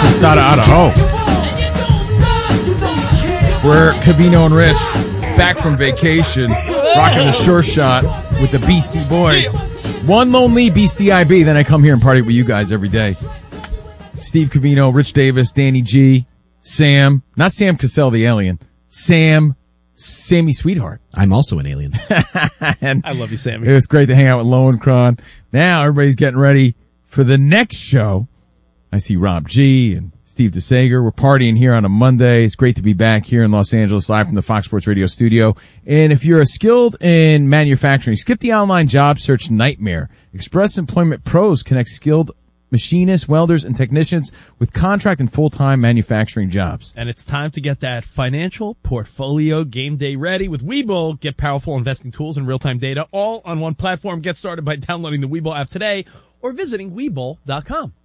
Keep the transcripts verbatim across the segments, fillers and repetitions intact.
It's Sada Idaho. We're Covino and Rich, back from vacation, rocking the short shot with the Beastie Boys. One lonely Beastie I B, then I come here and party with you guys every day. Steve Covino, Rich Davis, Danny G, Sam, not Sam Cassell the alien, Sam, Sammy Sweetheart. I'm also an alien. And I love you, Sammy. It was great to hang out with Lowen Cron. Now everybody's getting ready for the next show. I see Rob G and Steve DeSager. We're partying here on a Monday. It's great to be back here in Los Angeles, live from the Fox Sports Radio studio. And if you're skilled in manufacturing, skip the online job search nightmare. Express Employment Pros connect skilled machinists, welders, and technicians with contract and full-time manufacturing jobs. And it's time to get that financial portfolio game day ready with Webull. Get powerful investing tools and real-time data all on one platform. Get started by downloading the Webull app today or visiting Webull dot com.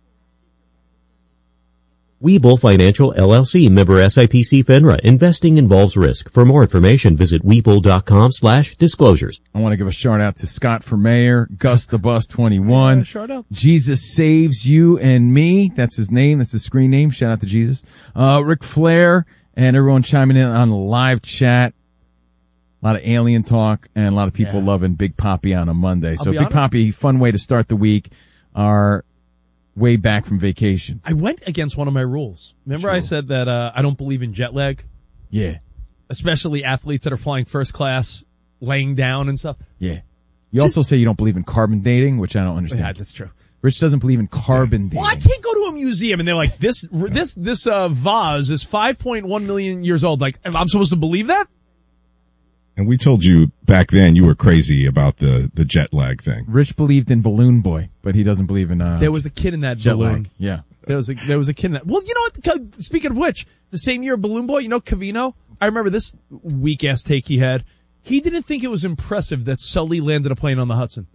Webull Financial, L L C, member S I P C FINRA. Investing involves risk. For more information, visit Webull dot com slash disclosures. I want to give a shout out to Scott for Mayor, Gus the Bus twenty-one, Yeah, shout out. Jesus Saves You and Me. That's his name. That's his screen name. Shout out to Jesus. Uh, Ric Flair and everyone chiming in on the live chat. A lot of alien talk and a lot of people Yeah. loving Big Papi on a Monday. I'll so be Big honest. Papi, fun way to start the week. Our way back from vacation. I went against one of my rules. Remember Sure. I said that uh, I don't believe in jet lag, Yeah. especially athletes that are flying first class, laying down and stuff. Yeah. You also say you don't believe in carbon dating, which I don't understand. Yeah, that's true. Rich doesn't believe in carbon dating. Well, I can't go to a museum and they're like, this this this uh, vase is five point one million years old. Like, I'm supposed to believe that? And we told you back then you were crazy about the, the jet lag thing. Rich believed in Balloon Boy, but he doesn't believe in uh There was a kid in that jet balloon. lag. Yeah. There was a there was a kid in that. Well, you know what? Speaking of which, the same year Balloon Boy, you know Covino? I remember this weak ass take he had. He didn't think it was impressive that Sully landed a plane on the Hudson.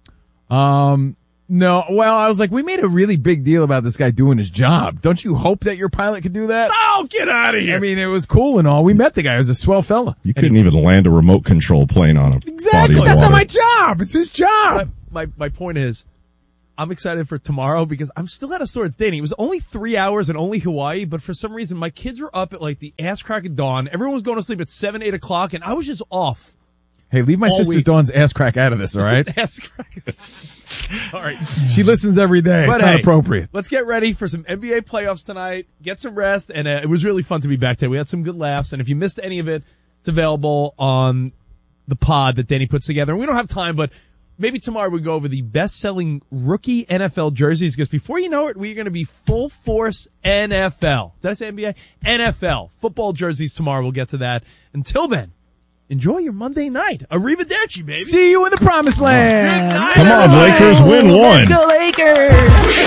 Um no, well, I was like, we made a really big deal about this guy doing his job. Don't you hope that your pilot could do that? Oh, get out of here! I mean, it was cool and all. We met the guy. He was a swell fella. You couldn't even land a remote control plane on a Exactly. body of That's not water. my job. It's his job. my, my my point is, I'm excited for tomorrow because I'm still at a sore. It's Danny. It was only three hours and only Hawaii, but for some reason my kids were up at like the ass crack of dawn. Everyone was going to sleep at seven, eight o'clock, and I was just off. Hey, leave my All sister week. Dawn's ass crack out of this, all right? Ass crack. All right. She listens every day. It's But not hey, appropriate. Let's get ready for some N B A playoffs tonight. Get some rest, and uh, it was really fun to be back today. We had some good laughs, and if you missed any of it, it's available on the pod that Danny puts together. And we don't have time, but maybe tomorrow we go over the best-selling rookie N F L jerseys, because before you know it, we're going to be full force N F L. Did I say N B A? N F L. Football jerseys tomorrow. We'll get to that. Until then, enjoy your Monday night. Arrivederci, baby. See you in the promised land. Good night, Come on, Lakers, win one. Let's go, Lakers.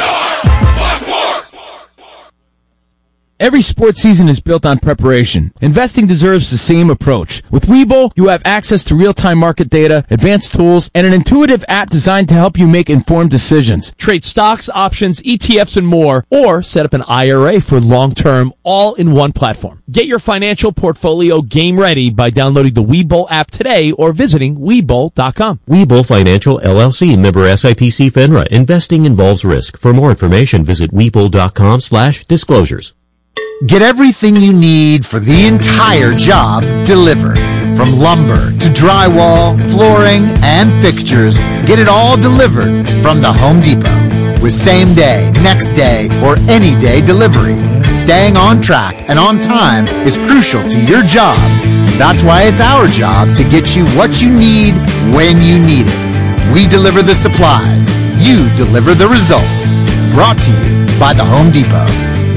Every sports season is built on preparation. Investing deserves the same approach. With Webull, you have access to real-time market data, advanced tools, and an intuitive app designed to help you make informed decisions. Trade stocks, options, E T Fs, and more, or set up an I R A for long-term, all in one platform. Get your financial portfolio game ready by downloading the Webull app today or visiting Webull dot com. Webull Financial, L L C, member S I P C FINRA. Investing involves risk. For more information, visit Webull dot com slash disclosures. Get everything you need for the entire job delivered. From lumber to drywall, flooring, and fixtures, get it all delivered from the Home Depot. With same day, next day, or any day delivery, staying on track and on time is crucial to your job. That's why it's our job to get you what you need when you need it. We deliver the supplies. You deliver the results. Brought to you by the Home Depot.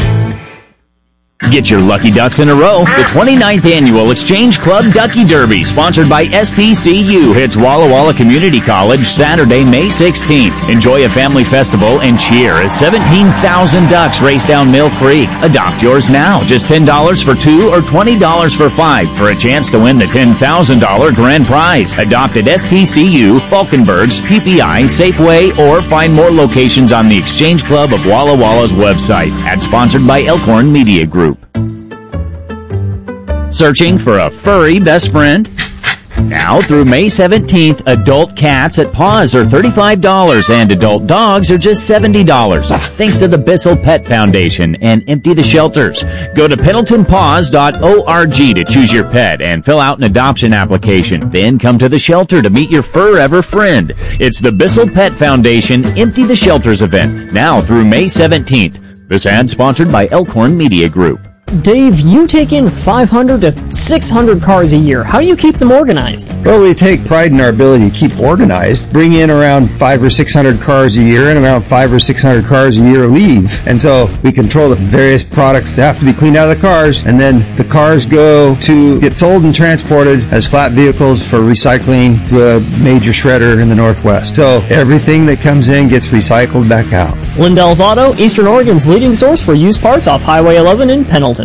Get your lucky ducks in a row. The twenty-ninth Annual Exchange Club Ducky Derby, sponsored by S T C U, hits Walla Walla Community College Saturday, May sixteenth. Enjoy a family festival and cheer as seventeen thousand ducks race down Mill Creek. Adopt yours now. Just ten dollars for two or twenty dollars for five for a chance to win the ten thousand dollars grand prize. Adopt at S T C U, Falkenbergs, P P I, Safeway, or find more locations on the Exchange Club of Walla Walla's website. Ad sponsored by Elkhorn Media Group. Searching for a furry best friend? Now through May seventeenth, adult cats at Paws are thirty-five dollars and adult dogs are just seventy dollars. Thanks to the Bissell Pet Foundation and Empty the Shelters. Go to pendleton paws dot org to choose your pet and fill out an adoption application. Then come to the shelter to meet your forever friend. It's the Bissell Pet Foundation Empty the Shelters event, now through May seventeenth. This ad sponsored by Elkhorn Media Group. Dave, you take in five hundred to six hundred cars a year. How do you keep them organized? Well, we take pride in our ability to keep organized. Bring in around five or six hundred cars a year, and around five or six hundred cars a year leave. And so we control the various products that have to be cleaned out of the cars, and then the cars go to get sold and transported as flat vehicles for recycling to a major shredder in the Northwest. So everything that comes in gets recycled back out. Lindell's Auto, Eastern Oregon's leading source for used parts off Highway eleven in Pendleton.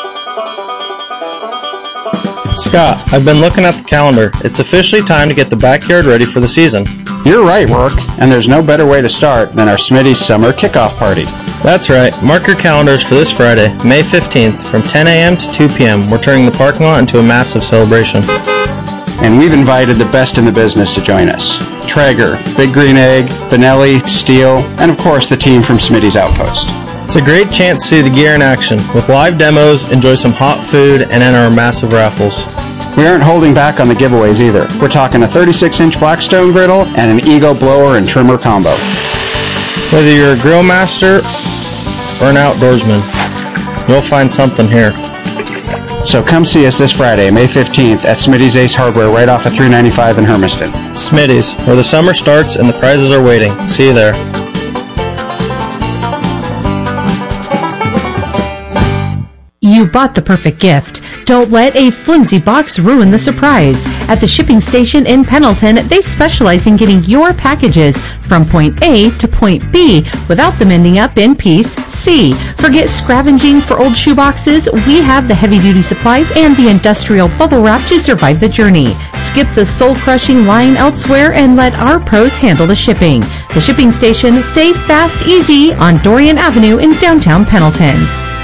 Scott, I've been looking at the calendar. It's officially time to get the backyard ready for the season. You're right, Rourke, and there's no better way to start than our Smitty's Summer Kickoff Party. That's right. Mark your calendars for this Friday, May fifteenth, from ten a.m. to two p.m. We're turning the parking lot into a massive celebration. And we've invited the best in the business to join us. Traeger, Big Green Egg, Benelli, Steel, and of course the team from Smitty's Outpost. It's a great chance to see the gear in action. With live demos, enjoy some hot food, and enter our massive raffles. We aren't holding back on the giveaways either. We're talking a thirty-six inch Blackstone griddle and an Eagle blower and trimmer combo. Whether you're a grill master or an outdoorsman, you'll find something here. So come see us this Friday, May fifteenth, at Smitty's Ace Hardware right off of three ninety-five in Hermiston. Smitty's, where the summer starts and the prizes are waiting. See you there. You bought the perfect gift. Don't let a flimsy box ruin the surprise. At the shipping station in Pendleton, they specialize in getting your packages from point A to point B without them ending up in piece C. Forget scavenging for old shoeboxes. We have the heavy-duty supplies and the industrial bubble wrap to survive the journey. Skip the soul-crushing line elsewhere and let our pros handle the shipping. The shipping station, safe, fast, easy on Dorian Avenue in downtown Pendleton.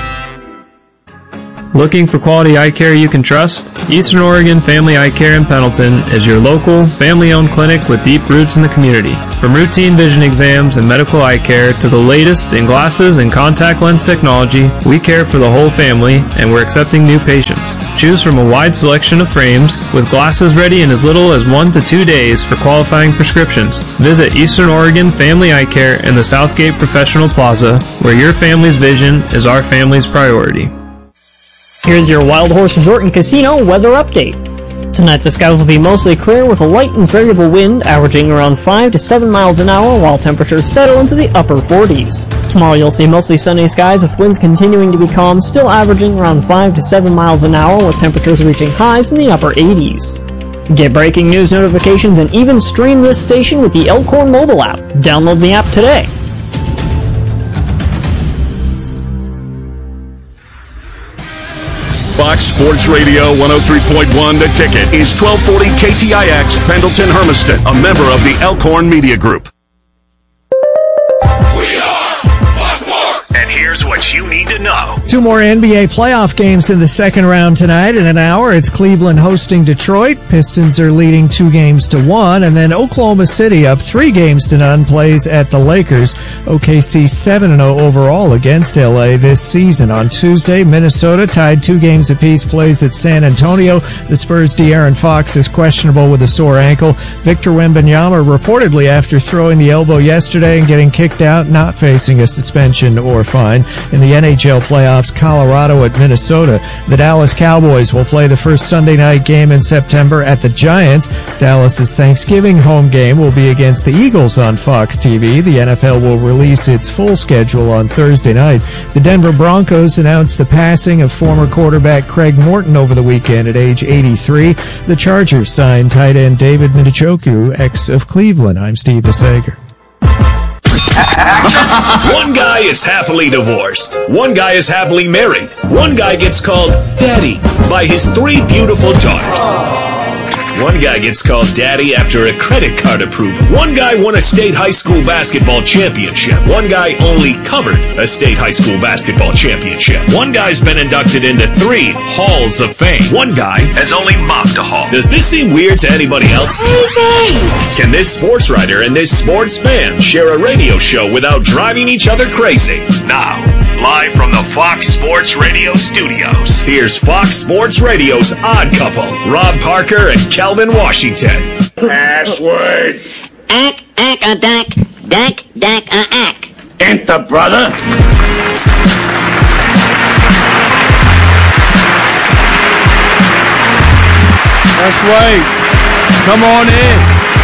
Looking for quality eye care you can trust? Eastern Oregon Family Eye Care in Pendleton is your local, family-owned clinic with deep roots in the community. From routine vision exams and medical eye care to the latest in glasses and contact lens technology, we care for the whole family and we're accepting new patients. Choose from a wide selection of frames with glasses ready in as little as one to two days for qualifying prescriptions. Visit Eastern Oregon Family Eye Care in the Southgate Professional Plaza, where your family's vision is our family's priority. Here's your Wild Horse Resort and Casino weather update. Tonight the skies will be mostly clear with a light and variable wind averaging around five to seven miles an hour while temperatures settle into the upper forties. Tomorrow you'll see mostly sunny skies with winds continuing to be calm, still averaging around five to seven miles an hour with temperatures reaching highs in the upper eighties. Get breaking news notifications and even stream this station with the Elkhorn mobile app. Download the app today. Fox Sports Radio one oh three point one The Ticket is twelve forty K T I X Pendleton Hermiston, a member of the Elkhorn Media Group. We are Blackmore. And here's what you need to know. Two more N B A playoff games in the second round tonight. In an hour, it's Cleveland hosting Detroit. Pistons are leading two games to one. And then Oklahoma City, up three games to none, plays at the Lakers. O K C seven and oh overall against L A this season. On Tuesday, Minnesota, tied two games apiece, plays at San Antonio. The Spurs' De'Aaron Fox is questionable with a sore ankle. Victor Wembanyama, reportedly after throwing the elbow yesterday and getting kicked out, not facing a suspension or fine. In the N H L playoffs, Colorado at Minnesota. The Dallas Cowboys will play the first Sunday night game in September at the Giants. Dallas's Thanksgiving home game will be against the Eagles on Fox T V. The N F L will release its full schedule on Thursday night. The Denver Broncos announced the passing of former quarterback Craig Morton over the weekend at age eighty-three. The Chargers signed tight end David Njoku, ex of Cleveland. I'm Steve DeSager. One guy is happily divorced. One guy is happily married. One guy gets called Daddy by his three beautiful daughters. One guy gets called daddy after a credit card approval. One guy won a state high school basketball championship. One guy only covered a state high school basketball championship. One guy's been inducted into three halls of fame. One guy has only mopped a hall. Does this seem weird to anybody else? Can this sports writer and this sports fan share a radio show without driving each other crazy? Now, live from the Fox Sports Radio studios, here's Fox Sports Radio's odd couple, Rob Parker and Calvin Washington. Password. Ack, ack, a dack, dack, dack, a ack. Enter, brother. That's right. Come on in.